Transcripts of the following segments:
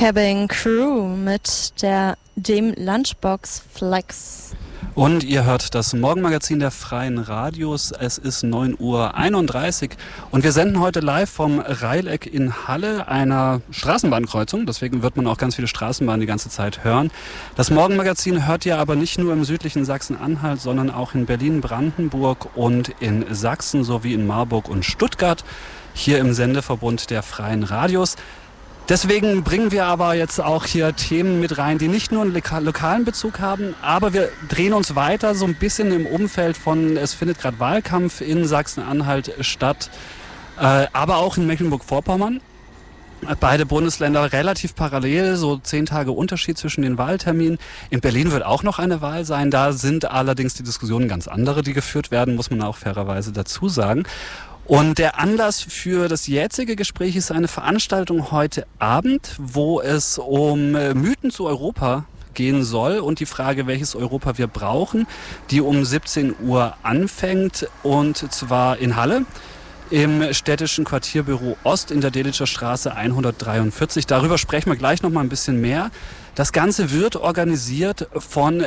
Cabin Crew mit dem Lunchbox Flex. Und ihr hört das Morgenmagazin der Freien Radios. Es ist 9:31 Uhr und wir senden heute live vom Reileck in Halle, einer Straßenbahnkreuzung. Deswegen wird man auch ganz viele Straßenbahnen die ganze Zeit hören. Das Morgenmagazin hört ihr aber nicht nur im südlichen Sachsen-Anhalt, sondern auch in Berlin, Brandenburg und in Sachsen sowie in Marburg und Stuttgart, hier im Sendeverbund der Freien Radios. Deswegen bringen wir aber jetzt auch hier Themen mit rein, die nicht nur einen lokalen Bezug haben, aber wir drehen uns weiter so ein bisschen im Umfeld von, es findet gerade Wahlkampf in Sachsen-Anhalt statt, aber auch in Mecklenburg-Vorpommern. Beide Bundesländer relativ parallel, so 10 Tage Unterschied zwischen den Wahlterminen. In Berlin wird auch noch eine Wahl sein, da sind allerdings die Diskussionen ganz andere, die geführt werden, muss man auch fairerweise dazu sagen. Und der Anlass für das jetzige Gespräch ist eine Veranstaltung heute Abend, wo es um Mythen zu Europa gehen soll und die Frage, welches Europa wir brauchen, die um 17 Uhr anfängt, und zwar in Halle im städtischen Quartierbüro Ost in der Delitzscher Straße 143. Darüber sprechen wir gleich noch mal ein bisschen mehr. Das Ganze wird organisiert von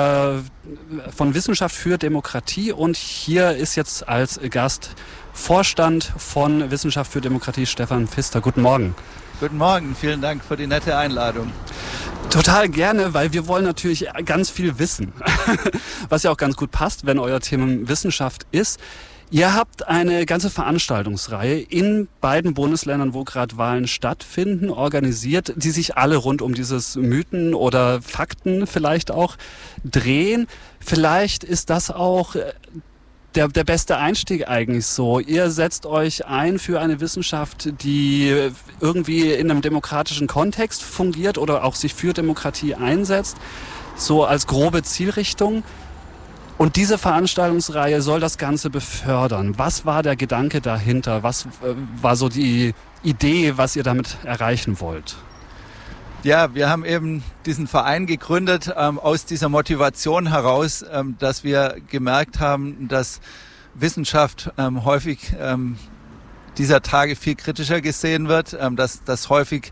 Wissenschaft für Demokratie, und hier ist jetzt als Gast Vorstand von Wissenschaft für Demokratie Stefan Pfister. Guten Morgen. Guten Morgen, vielen Dank für die nette Einladung. Total gerne, weil wir wollen natürlich ganz viel wissen, was ja auch ganz gut passt, wenn euer Thema Wissenschaft ist. Ihr habt eine ganze Veranstaltungsreihe in beiden Bundesländern, wo gerade Wahlen stattfinden, organisiert, die sich alle rund um dieses Mythen oder Fakten vielleicht auch drehen. Vielleicht ist das auch der beste Einstieg eigentlich so. Ihr setzt euch ein für eine Wissenschaft, die irgendwie in einem demokratischen Kontext fungiert oder auch sich für Demokratie einsetzt, so als grobe Zielrichtung. Und diese Veranstaltungsreihe soll das Ganze befördern. Was war der Gedanke dahinter? Was war so die Idee, was ihr damit erreichen wollt? Ja, wir haben eben diesen Verein gegründet aus dieser Motivation heraus, dass wir gemerkt haben, dass Wissenschaft häufig dieser Tage viel kritischer gesehen wird, dass häufig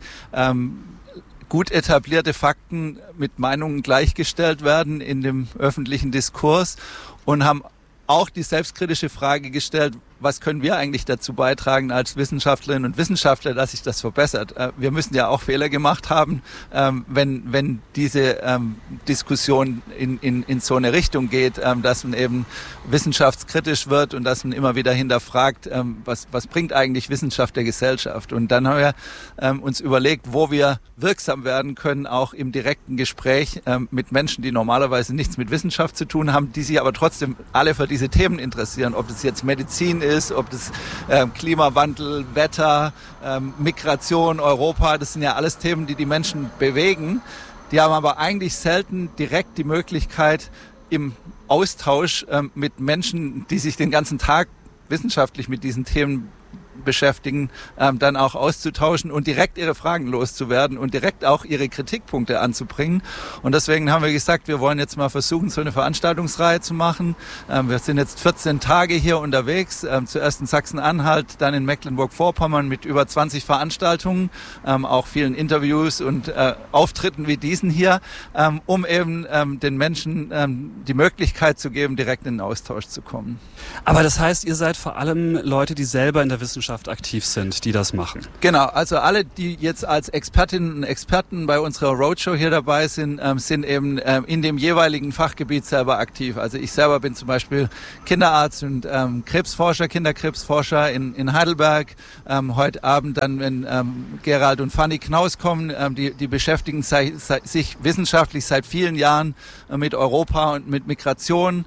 gut etablierte Fakten mit Meinungen gleichgestellt werden in dem öffentlichen Diskurs, und haben auch die selbstkritische Frage gestellt, was können wir eigentlich dazu beitragen als Wissenschaftlerinnen und Wissenschaftler, dass sich das verbessert. Wir müssen ja auch Fehler gemacht haben, wenn diese Diskussion in so eine Richtung geht, dass man eben wissenschaftskritisch wird und dass man immer wieder hinterfragt, was bringt eigentlich Wissenschaft der Gesellschaft. Und dann haben wir uns überlegt, wo wir wirksam werden können, auch im direkten Gespräch mit Menschen, die normalerweise nichts mit Wissenschaft zu tun haben, die sich aber trotzdem alle für diese Themen interessieren, ob das jetzt Medizin ist, ob das Klimawandel, Wetter, Migration, Europa, das sind ja alles Themen, die die Menschen bewegen. Die haben aber eigentlich selten direkt die Möglichkeit, im Austausch mit Menschen, die sich den ganzen Tag wissenschaftlich mit diesen Themen beschäftigen, dann auch auszutauschen und direkt ihre Fragen loszuwerden und direkt auch ihre Kritikpunkte anzubringen. Und deswegen haben wir gesagt, wir wollen jetzt mal versuchen, so eine Veranstaltungsreihe zu machen. Wir sind jetzt 14 Tage hier unterwegs, zuerst in Sachsen-Anhalt, dann in Mecklenburg-Vorpommern mit über 20 Veranstaltungen, auch vielen Interviews und Auftritten wie diesen hier, um eben den Menschen die Möglichkeit zu geben, direkt in den Austausch zu kommen. Aber das heißt, ihr seid vor allem Leute, die selber in der Wissenschaft aktiv sind, die das machen. Genau, also alle, die jetzt als Expertinnen und Experten bei unserer Roadshow hier dabei sind, sind eben in dem jeweiligen Fachgebiet selber aktiv. Also ich selber bin zum Beispiel Kinderarzt und Krebsforscher, Kinderkrebsforscher in Heidelberg. Heute Abend dann, wenn Gerald und Fanny Knaus kommen, die beschäftigen sich wissenschaftlich seit vielen Jahren mit Europa und mit Migration.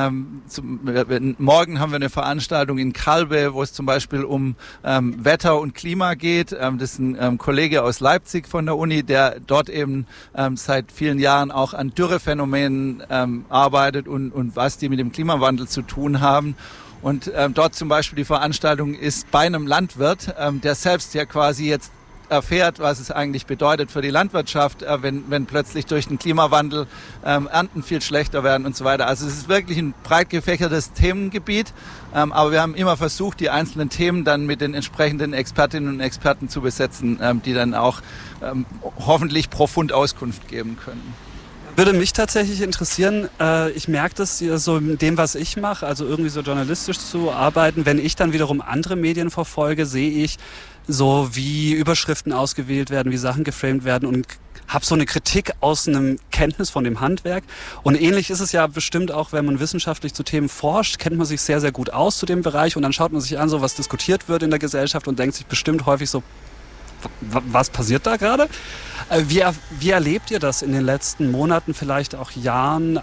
Morgen haben wir eine Veranstaltung in Kalbe, wo es zum Beispiel um Wetter und Klima geht. Das ist ein Kollege aus Leipzig von der Uni, der dort eben seit vielen Jahren auch an Dürrephänomenen arbeitet und was die mit dem Klimawandel zu tun haben. Und dort zum Beispiel die Veranstaltung ist bei einem Landwirt, der selbst ja quasi jetzt erfährt, was es eigentlich bedeutet für die Landwirtschaft, wenn plötzlich durch den Klimawandel Ernten viel schlechter werden und so weiter. Also es ist wirklich ein breit gefächertes Themengebiet, aber wir haben immer versucht, die einzelnen Themen dann mit den entsprechenden Expertinnen und Experten zu besetzen, die dann auch hoffentlich profund Auskunft geben können. Würde mich tatsächlich interessieren, ich merke das so in dem, was ich mache, also irgendwie so journalistisch zu arbeiten. Wenn ich dann wiederum andere Medien verfolge, sehe ich so, wie Überschriften ausgewählt werden, wie Sachen geframed werden und habe so eine Kritik aus einem Kenntnis von dem Handwerk. Und ähnlich ist es ja bestimmt auch, wenn man wissenschaftlich zu Themen forscht, kennt man sich sehr, sehr gut aus zu dem Bereich und dann schaut man sich an, so was diskutiert wird in der Gesellschaft und denkt sich bestimmt häufig so, was passiert da gerade? Wie erlebt ihr das in den letzten Monaten, vielleicht auch Jahren,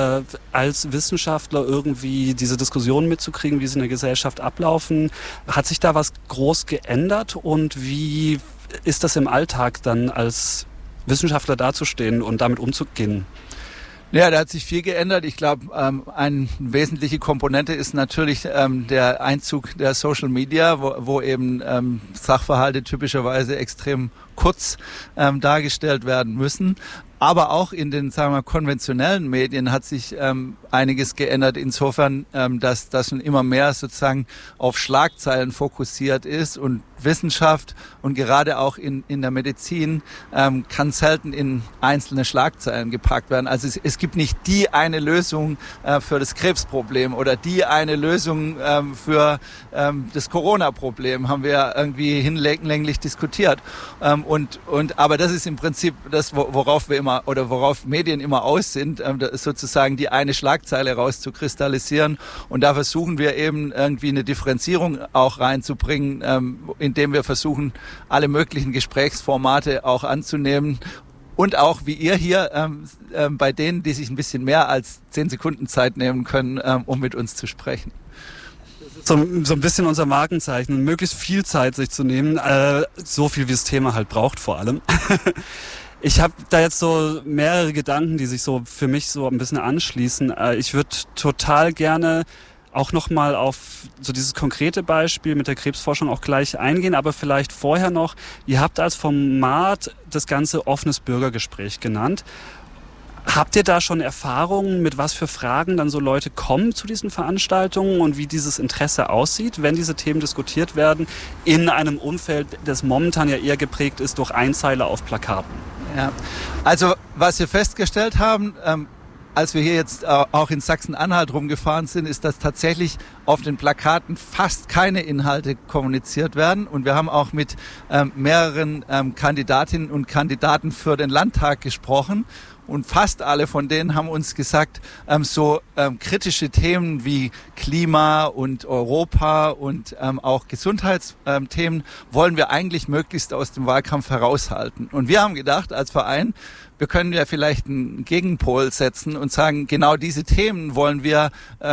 als Wissenschaftler irgendwie diese Diskussionen mitzukriegen, wie sie in der Gesellschaft ablaufen? Hat sich da was groß geändert und wie ist das im Alltag dann als Wissenschaftler dazustehen und damit umzugehen? Ja, da hat sich viel geändert. Ich glaube, eine wesentliche Komponente ist natürlich der Einzug der Social Media, wo eben Sachverhalte typischerweise extrem kurz dargestellt werden müssen. Aber auch in den, sagen wir mal, konventionellen Medien hat sich einiges geändert. Insofern, dass das schon immer mehr sozusagen auf Schlagzeilen fokussiert ist und Wissenschaft und gerade auch in der Medizin kann selten in einzelne Schlagzeilen gepackt werden. Also es gibt nicht die eine Lösung für das Krebsproblem oder die eine Lösung für das Corona-Problem, haben wir irgendwie hinlänglich diskutiert. Aber das ist im Prinzip das, worauf wir immer oder worauf Medien immer aus sind, sozusagen die eine Schlagzeile rauszukristallisieren. Und da versuchen wir eben irgendwie eine Differenzierung auch reinzubringen, indem wir versuchen, alle möglichen Gesprächsformate auch anzunehmen. Und auch wie ihr hier bei denen, die sich ein bisschen mehr als 10 Sekunden Zeit nehmen können, um mit uns zu sprechen. So ein bisschen unser Markenzeichen, möglichst viel Zeit sich zu nehmen, so viel wie das Thema halt braucht vor allem. Ich habe da jetzt so mehrere Gedanken, die sich so für mich so ein bisschen anschließen. Ich würde total gerne auch nochmal auf so dieses konkrete Beispiel mit der Krebsforschung auch gleich eingehen, aber vielleicht vorher noch, ihr habt als Format das Ganze offenes Bürgergespräch genannt. Habt ihr da schon Erfahrungen, mit was für Fragen dann so Leute kommen zu diesen Veranstaltungen und wie dieses Interesse aussieht, wenn diese Themen diskutiert werden, in einem Umfeld, das momentan ja eher geprägt ist durch Einzeiler auf Plakaten? Ja, also was wir festgestellt haben, als wir hier jetzt auch in Sachsen-Anhalt rumgefahren sind, ist, dass tatsächlich auf den Plakaten fast keine Inhalte kommuniziert werden. Und wir haben auch mit mehreren Kandidatinnen und Kandidaten für den Landtag gesprochen. Und fast alle von denen haben uns gesagt, kritische Themen wie Klima und Europa und auch Gesundheitsthemen wollen wir eigentlich möglichst aus dem Wahlkampf heraushalten. Und wir haben gedacht, als Verein, wir können ja vielleicht einen Gegenpol setzen und sagen, genau diese Themen wollen wir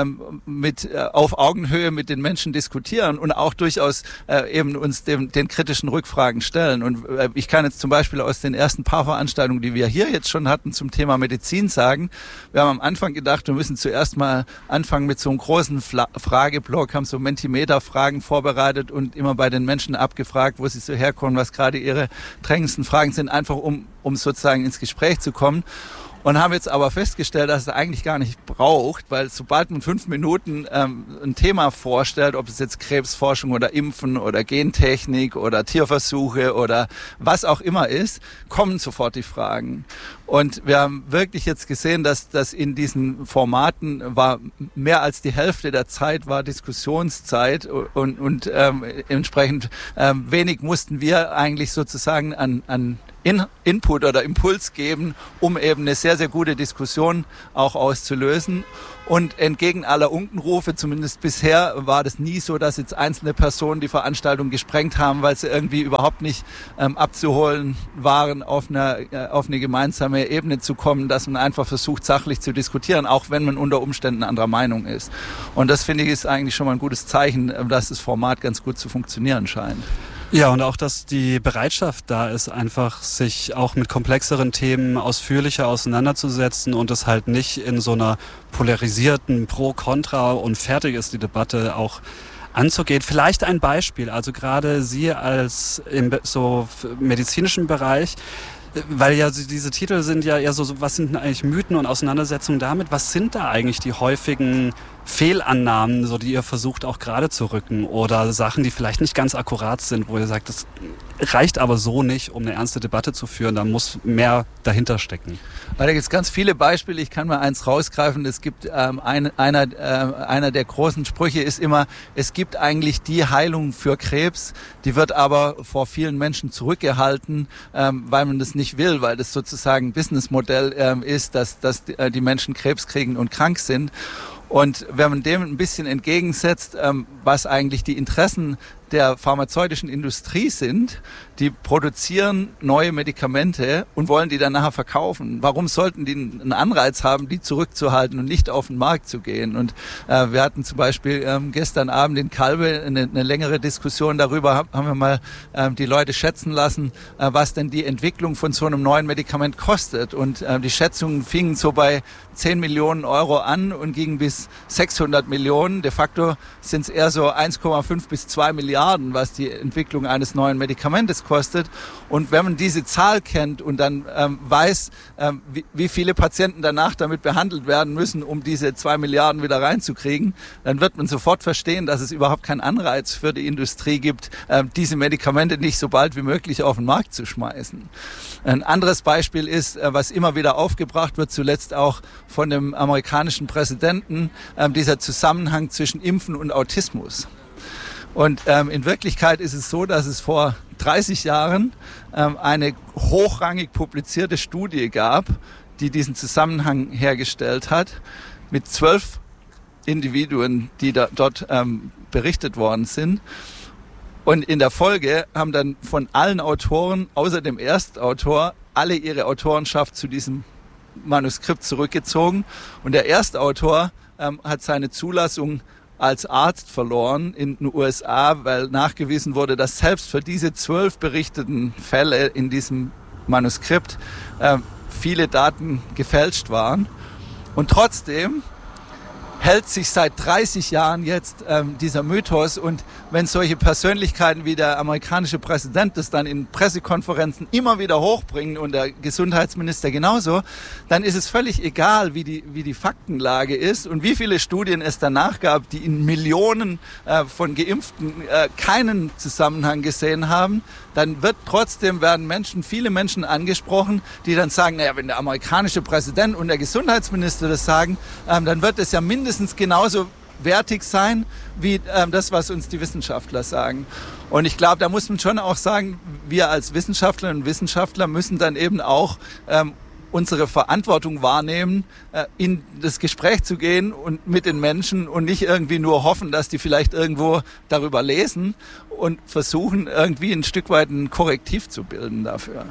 auf Augenhöhe mit den Menschen diskutieren und auch durchaus eben uns den kritischen Rückfragen stellen. Und ich kann jetzt zum Beispiel aus den ersten paar Veranstaltungen, die wir hier jetzt schon hatten zum Thema Medizin sagen, wir haben am Anfang gedacht, wir müssen zuerst mal anfangen mit so einem großen Frageblock, haben so Mentimeter-Fragen vorbereitet und immer bei den Menschen abgefragt, wo sie so herkommen, was gerade ihre drängendsten Fragen sind, einfach um sozusagen ins Gespräch zu kommen. Und haben jetzt aber festgestellt, dass es eigentlich gar nicht braucht, weil sobald man 5 Minuten ein Thema vorstellt, ob es jetzt Krebsforschung oder Impfen oder Gentechnik oder Tierversuche oder was auch immer ist, kommen sofort die Fragen. Und wir haben wirklich jetzt gesehen, dass in diesen Formaten war mehr als die Hälfte der Zeit war Diskussionszeit und entsprechend wenig mussten wir eigentlich sozusagen an Input oder Impuls geben, um eben eine sehr, sehr gute Diskussion auch auszulösen. Und entgegen aller Unkenrufe, zumindest bisher, war das nie so, dass jetzt einzelne Personen die Veranstaltung gesprengt haben, weil sie irgendwie überhaupt nicht abzuholen waren, auf eine gemeinsame Ebene zu kommen, dass man einfach versucht, sachlich zu diskutieren, auch wenn man unter Umständen anderer Meinung ist. Und das, finde ich, ist eigentlich schon mal ein gutes Zeichen, dass das Format ganz gut zu funktionieren scheint. Ja, und auch, dass die Bereitschaft da ist, einfach sich auch mit komplexeren Themen ausführlicher auseinanderzusetzen und es halt nicht in so einer polarisierten Pro-Kontra und fertig ist die Debatte auch anzugehen. Vielleicht ein Beispiel, also gerade Sie als im so medizinischen Bereich, weil ja diese Titel sind ja eher so, was sind denn eigentlich Mythen und Auseinandersetzungen damit? Was sind da eigentlich die häufigen Fehlannahmen, so die ihr versucht auch gerade zu rücken oder Sachen, die vielleicht nicht ganz akkurat sind, wo ihr sagt, das reicht aber so nicht, um eine ernste Debatte zu führen, da muss mehr dahinter stecken? Da gibt es ganz viele Beispiele, ich kann mal eins rausgreifen. Es gibt einer der großen Sprüche ist immer, es gibt eigentlich die Heilung für Krebs, die wird aber vor vielen Menschen zurückgehalten, weil man das nicht will, weil das sozusagen ein Businessmodell ist, dass die Menschen Krebs kriegen und krank sind. Und wenn man dem ein bisschen entgegensetzt, was eigentlich die Interessen der pharmazeutischen Industrie sind, die produzieren neue Medikamente und wollen die dann nachher verkaufen. Warum sollten die einen Anreiz haben, die zurückzuhalten und nicht auf den Markt zu gehen? Und wir hatten zum Beispiel gestern Abend in Kalbe eine längere Diskussion darüber, haben wir mal die Leute schätzen lassen, was denn die Entwicklung von so einem neuen Medikament kostet. Und die Schätzungen fingen so bei 10 Millionen Euro an und gingen bis 600 Millionen. De facto sind es eher so 1,5 bis 2 Milliarden, was die Entwicklung eines neuen Medikamentes kostet. Und wenn man diese Zahl kennt und dann weiß, wie viele Patienten danach damit behandelt werden müssen, um diese 2 Milliarden wieder reinzukriegen, dann wird man sofort verstehen, dass es überhaupt keinen Anreiz für die Industrie gibt, diese Medikamente nicht so bald wie möglich auf den Markt zu schmeißen. Ein anderes Beispiel ist, was immer wieder aufgebracht wird, zuletzt auch von dem amerikanischen Präsidenten, dieser Zusammenhang zwischen Impfen und Autismus. Und in Wirklichkeit ist es so, dass es vor 30 Jahren eine hochrangig publizierte Studie gab, die diesen Zusammenhang hergestellt hat, mit 12 Individuen, die dort berichtet worden sind. Und in der Folge haben dann von allen Autoren, außer dem Erstautor, alle ihre Autorenschaft zu diesem Manuskript zurückgezogen. Und der Erstautor hat seine Zulassung als Arzt verloren in den USA, weil nachgewiesen wurde, dass selbst für diese 12 berichteten Fälle in diesem Manuskript viele Daten gefälscht waren. Und trotzdem hält sich seit 30 Jahren jetzt dieser Mythos, und wenn solche Persönlichkeiten wie der amerikanische Präsident das dann in Pressekonferenzen immer wieder hochbringen und der Gesundheitsminister genauso, dann ist es völlig egal, wie die Faktenlage ist und wie viele Studien es danach gab, die in Millionen von Geimpften keinen Zusammenhang gesehen haben. Dann werden viele Menschen angesprochen, die dann sagen, naja, wenn der amerikanische Präsident und der Gesundheitsminister das sagen, dann wird es ja mindestens genauso wertig sein, wie das, was uns die Wissenschaftler sagen. Und ich glaube, da muss man schon auch sagen, wir als Wissenschaftlerinnen und Wissenschaftler müssen dann eben auch unsere Verantwortung wahrnehmen, in das Gespräch zu gehen und mit den Menschen und nicht irgendwie nur hoffen, dass die vielleicht irgendwo darüber lesen und versuchen, irgendwie ein Stück weit ein Korrektiv zu bilden dafür.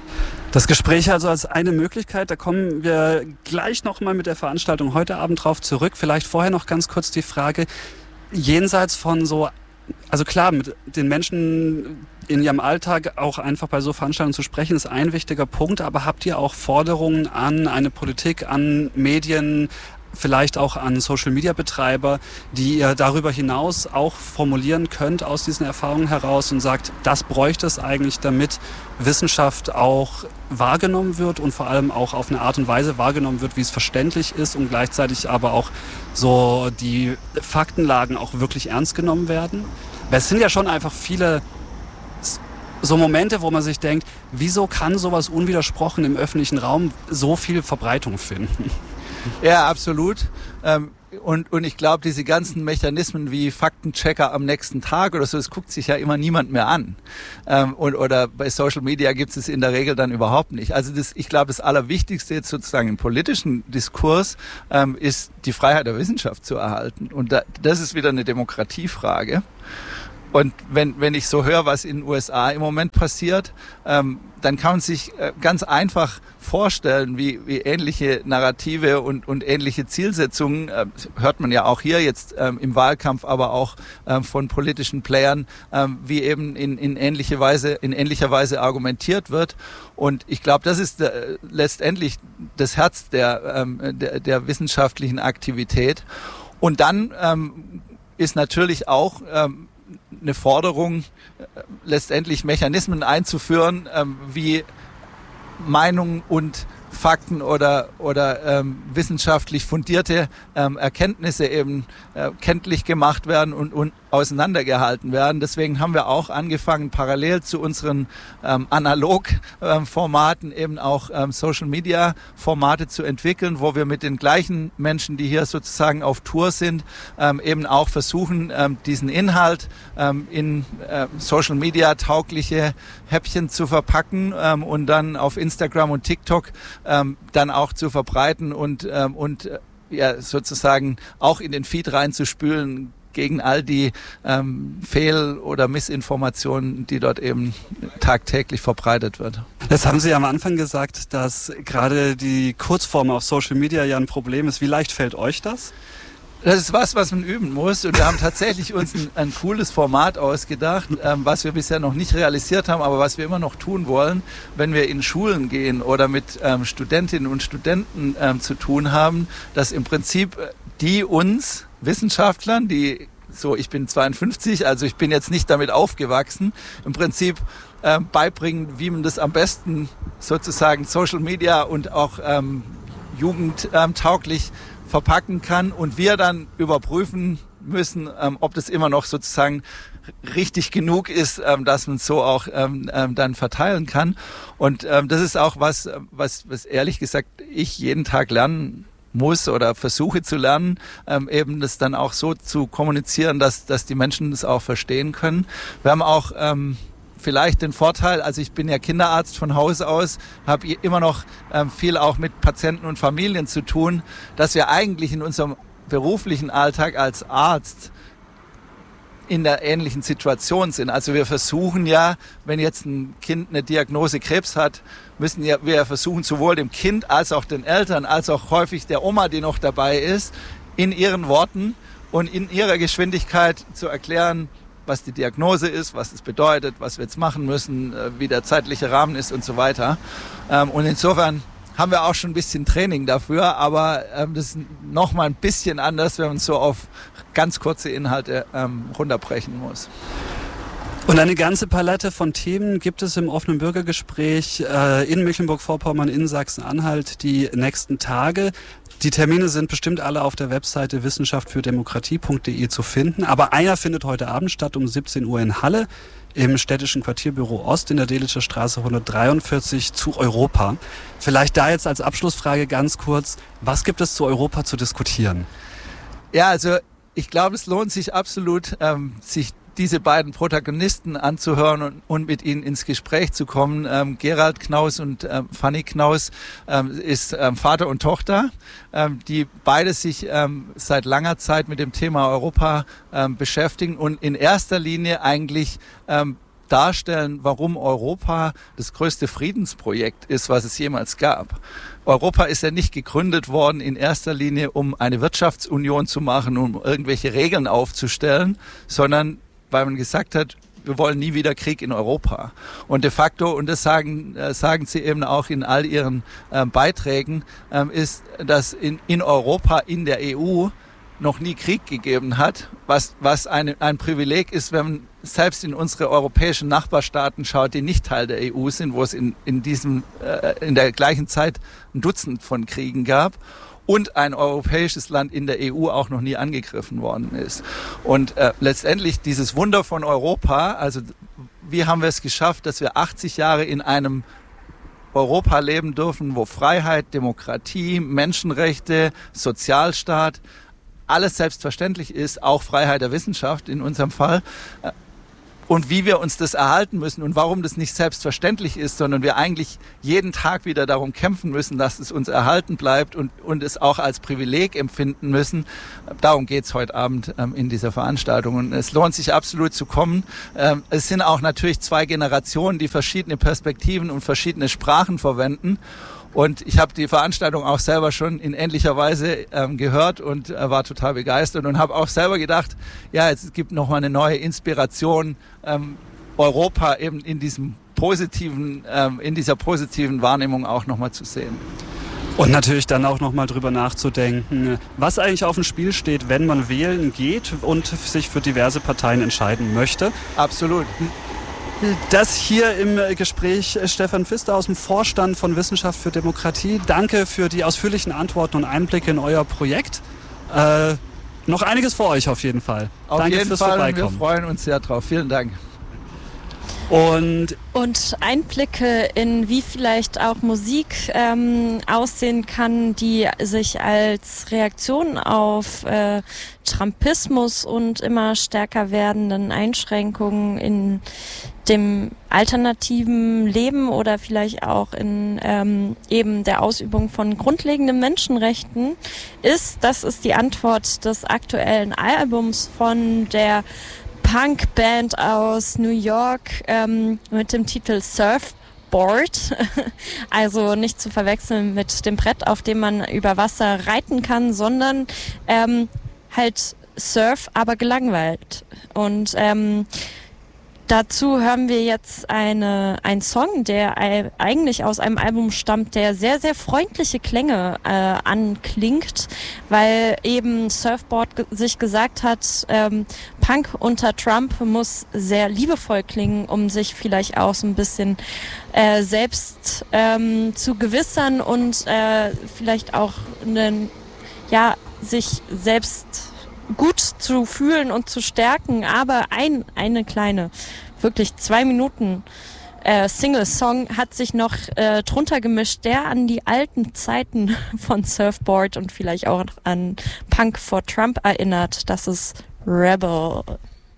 Das Gespräch also als eine Möglichkeit, da kommen wir gleich nochmal mit der Veranstaltung heute Abend drauf zurück. Vielleicht vorher noch ganz kurz die Frage, jenseits von so, also klar, mit den Menschen in ihrem Alltag auch einfach bei so Veranstaltungen zu sprechen, ist ein wichtiger Punkt, aber habt ihr auch Forderungen an eine Politik, an Medien, vielleicht auch an Social-Media-Betreiber, die ihr darüber hinaus auch formulieren könnt aus diesen Erfahrungen heraus und sagt, das bräuchte es eigentlich, damit Wissenschaft auch wahrgenommen wird und vor allem auch auf eine Art und Weise wahrgenommen wird, wie es verständlich ist und gleichzeitig aber auch so die Faktenlagen auch wirklich ernst genommen werden? Weil es sind ja schon einfach viele so Momente, wo man sich denkt, wieso kann sowas unwidersprochen im öffentlichen Raum so viel Verbreitung finden? Ja, absolut. Und ich glaube, diese ganzen Mechanismen wie Faktenchecker am nächsten Tag oder so, das guckt sich ja immer niemand mehr an. Oder bei Social Media gibt es in der Regel dann überhaupt nicht. Also ich glaube, das Allerwichtigste jetzt sozusagen im politischen Diskurs ist, die Freiheit der Wissenschaft zu erhalten. Und das ist wieder eine Demokratiefrage. Und wenn ich so höre, was in den USA im Moment passiert, dann kann man sich ganz einfach vorstellen, wie ähnliche Narrative und ähnliche Zielsetzungen, hört man ja auch hier jetzt im Wahlkampf, aber auch von politischen Playern, wie eben in ähnlicher Weise argumentiert wird. Und ich glaube, das ist letztendlich das Herz der wissenschaftlichen Aktivität. Und dann ist natürlich auch eine Forderung, letztendlich Mechanismen einzuführen, wie Meinungen und Fakten oder wissenschaftlich fundierte Erkenntnisse eben kenntlich gemacht werden und auseinandergehalten werden. Deswegen haben wir auch angefangen, parallel zu unseren Analog-Formaten eben auch Social-Media-Formate zu entwickeln, wo wir mit den gleichen Menschen, die hier sozusagen auf Tour sind, eben auch versuchen, diesen Inhalt in Social-Media-taugliche Häppchen zu verpacken und dann auf Instagram und TikTok dann auch zu verbreiten und sozusagen auch in den Feed reinzuspülen gegen all die Fehl- oder Missinformationen, die dort eben tagtäglich verbreitet wird. Das haben Sie am Anfang gesagt, dass gerade die Kurzform auf Social Media ja ein Problem ist. Wie leicht fällt euch das? Das ist was man üben muss, und wir haben tatsächlich uns ein cooles Format ausgedacht, was wir bisher noch nicht realisiert haben, aber was wir immer noch tun wollen, wenn wir in Schulen gehen oder mit Studentinnen und Studenten zu tun haben, dass im Prinzip die uns Wissenschaftlern, ich bin 52, also ich bin jetzt nicht damit aufgewachsen, im Prinzip beibringen, wie man das am besten sozusagen Social Media und auch jugendtauglich verpacken kann, und wir dann überprüfen müssen, ob das immer noch sozusagen richtig genug ist, dass man es so auch dann verteilen kann. Und das ist auch was ehrlich gesagt ich jeden Tag lernen muss oder versuche zu lernen, eben das dann auch so zu kommunizieren, dass die Menschen das auch verstehen können. Wir haben auch vielleicht den Vorteil, also ich bin ja Kinderarzt von Haus aus, habe immer noch viel auch mit Patienten und Familien zu tun, dass wir eigentlich in unserem beruflichen Alltag als Arzt in der ähnlichen Situation sind. Also wir versuchen ja, wenn jetzt ein Kind eine Diagnose Krebs hat, müssen wir versuchen, sowohl dem Kind als auch den Eltern, als auch häufig der Oma, die noch dabei ist, in ihren Worten und in ihrer Geschwindigkeit zu erklären, was die Diagnose ist, was es bedeutet, was wir jetzt machen müssen, wie der zeitliche Rahmen ist und so weiter. Und insofern haben wir auch schon ein bisschen Training dafür, aber das ist nochmal ein bisschen anders, wenn man so auf ganz kurze Inhalte runterbrechen muss. Und eine ganze Palette von Themen gibt es im offenen Bürgergespräch in Mecklenburg-Vorpommern, in Sachsen-Anhalt die nächsten Tage. Die Termine sind bestimmt alle auf der Webseite wissenschaftfürdemokratie.de zu finden. Aber einer findet heute Abend statt um 17 Uhr in Halle im städtischen Quartierbüro Ost in der Delitscher Straße 143 zu Europa. Vielleicht da jetzt als Abschlussfrage ganz kurz, was gibt es zu Europa zu diskutieren? Ja, also ich glaube, es lohnt sich absolut, sich diese beiden Protagonisten anzuhören und mit ihnen ins Gespräch zu kommen. Gerald Knaus und Fanny Knaus ist Vater und Tochter, die beide sich seit langer Zeit mit dem Thema Europa beschäftigen und in erster Linie eigentlich darstellen, warum Europa das größte Friedensprojekt ist, was es jemals gab. Europa ist ja nicht gegründet worden in erster Linie, um eine Wirtschaftsunion zu machen, um irgendwelche Regeln aufzustellen, sondern weil man gesagt hat, wir wollen nie wieder Krieg in Europa. Und de facto, und das sagen sie eben auch in all ihren Beiträgen, ist, dass in Europa, in der EU noch nie Krieg gegeben hat, was ein Privileg ist, wenn man selbst in unsere europäischen Nachbarstaaten schaut, die nicht Teil der EU sind, wo es in der gleichen Zeit ein Dutzend von Kriegen gab. Und ein europäisches Land in der EU auch noch nie angegriffen worden ist. Und letztendlich dieses Wunder von Europa, also wie haben wir es geschafft, dass wir 80 Jahre in einem Europa leben dürfen, wo Freiheit, Demokratie, Menschenrechte, Sozialstaat, alles selbstverständlich ist, auch Freiheit der Wissenschaft in unserem Fall. Und wie wir uns das erhalten müssen und warum das nicht selbstverständlich ist, sondern wir eigentlich jeden Tag wieder darum kämpfen müssen, dass es uns erhalten bleibt und es auch als Privileg empfinden müssen. Darum geht's heute Abend in dieser Veranstaltung. Und es lohnt sich absolut zu kommen. Es sind auch natürlich zwei Generationen, die verschiedene Perspektiven und verschiedene Sprachen verwenden. Und ich habe die Veranstaltung auch selber schon in ähnlicher Weise gehört und war total begeistert und habe auch selber gedacht, ja, es gibt nochmal eine neue Inspiration, Europa eben in dieser positiven Wahrnehmung auch nochmal zu sehen. Und natürlich dann auch nochmal drüber nachzudenken, was eigentlich auf dem Spiel steht, wenn man wählen geht und sich für diverse Parteien entscheiden möchte. Absolut. Das hier im Gespräch Stefan Pfister aus dem Vorstand von Wissenschaft für Demokratie. Danke für die ausführlichen Antworten und Einblicke in euer Projekt. Noch einiges vor euch auf jeden Fall. Danke fürs Vorbeikommen. Wir freuen uns sehr drauf. Vielen Dank. Und Einblicke in wie vielleicht auch Musik aussehen kann, die sich als Reaktion auf Trumpismus und immer stärker werdenden Einschränkungen in dem alternativen Leben oder vielleicht auch in eben der Ausübung von grundlegenden Menschenrechten ist. Das ist die Antwort des aktuellen Albums von der Punkband aus New York mit dem Titel Surfboard, also nicht zu verwechseln mit dem Brett, auf dem man über Wasser reiten kann, sondern halt Surf, aber gelangweilt. Und dazu hören wir jetzt einen Song, der eigentlich aus einem Album stammt, der sehr, sehr freundliche Klänge anklingt, weil eben Surfboard sich gesagt hat, Punk unter Trump muss sehr liebevoll klingen, um sich vielleicht auch so ein bisschen selbst zu gewissern und vielleicht auch sich selbst gut zu fühlen und zu stärken, aber eine kleine, wirklich 2 Minuten Single-Song hat sich noch drunter gemischt, der an die alten Zeiten von Surfboard und vielleicht auch an Punk for Trump erinnert. Das ist Rebel.